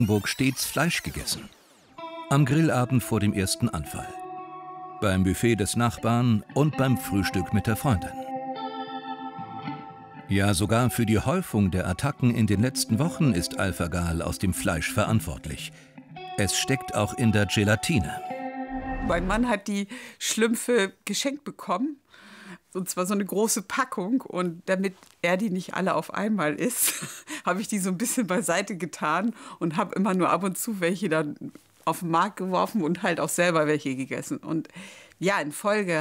Burg stets Fleisch gegessen. Am Grillabend vor dem ersten Anfall, beim Buffet des Nachbarn und beim Frühstück mit der Freundin. Ja, sogar für die Häufung der Attacken in den letzten Wochen ist Alpha-Gal aus dem Fleisch verantwortlich. Es steckt auch in der Gelatine. Mein Mann hat die Schlümpfe geschenkt bekommen. Und zwar so eine große Packung. Und damit er die nicht alle auf einmal isst, habe ich die so ein bisschen beiseite getan und habe immer nur ab und zu welche dann auf den Markt geworfen und halt auch selber welche gegessen. Und ja, in Folge